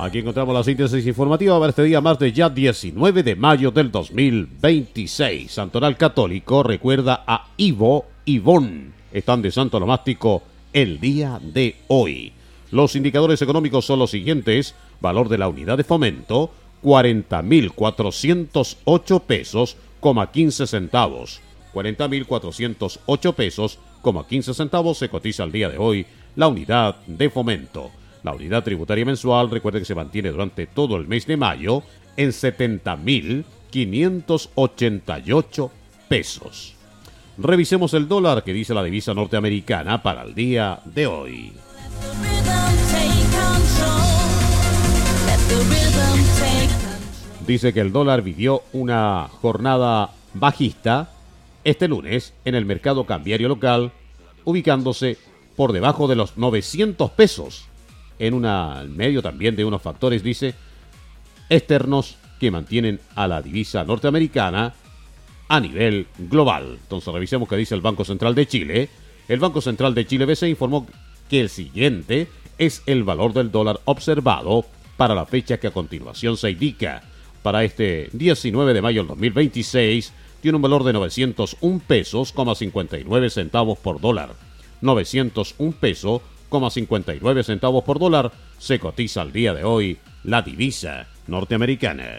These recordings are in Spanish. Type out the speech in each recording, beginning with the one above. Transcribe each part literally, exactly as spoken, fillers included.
Aquí encontramos la síntesis informativa para este día martes ya diecinueve de mayo del dos mil veintiséis. Santoral Católico recuerda a Ivo y Ivonne. Están de santo nomástico el día de hoy. Los indicadores económicos son los siguientes. Valor de la unidad de fomento, cuarenta mil cuatrocientos ocho pesos, coma quince centavos. cuarenta mil cuatrocientos ocho pesos, coma quince centavos se cotiza el día de hoy la unidad de fomento. La unidad tributaria mensual, recuerde que se mantiene durante todo el mes de mayo en setenta mil quinientos ochenta y ocho pesos. Revisemos el dólar que dice la divisa norteamericana para el día de hoy. Dice que el dólar vivió una jornada bajista este lunes en el mercado cambiario local, ubicándose por debajo de los novecientos pesos. En una, en medio también de unos factores, dice, externos que mantienen a la divisa norteamericana a nivel global. Entonces revisemos qué dice el Banco Central de Chile. El Banco Central de Chile B C informó que el siguiente es el valor del dólar observado para la fecha que a continuación se indica. Para este diecinueve de mayo del dos mil veintiséis tiene un valor de novecientos un pesos, coma cincuenta y nueve centavos por dólar. novecientos un pesos, coma cincuenta y nueve centavos por dólar se cotiza al día de hoy la divisa norteamericana.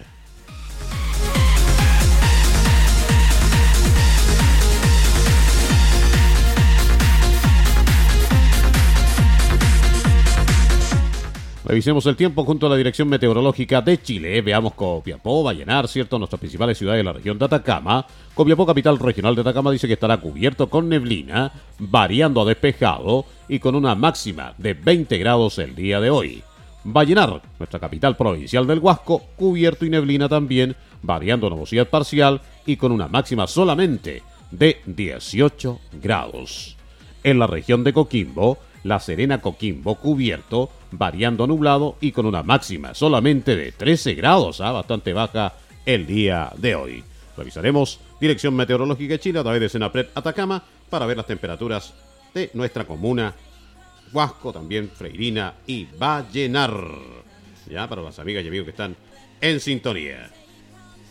Revisemos el tiempo junto a la Dirección Meteorológica de Chile. Veamos Copiapó, va a llenar, ¿cierto? Nuestras principales ciudades de la región de Atacama. Copiapó, capital regional de Atacama, dice que estará cubierto con neblina, variando a despejado y con una máxima de veinte grados el día de hoy. Vallenar, nuestra capital provincial del Huasco, cubierto y neblina también, variando a nubosidad parcial y con una máxima solamente de dieciocho grados. En la región de Coquimbo, La Serena, Coquimbo, cubierto, variando a nublado y con una máxima solamente de trece grados, ¿eh? Bastante baja el día de hoy. Revisaremos Dirección Meteorológica de Chile a través de Senapred Atacama para ver las temperaturas de nuestra comuna, Huasco, también Freirina y Vallenar. Ya, para las amigas y amigos que están en sintonía.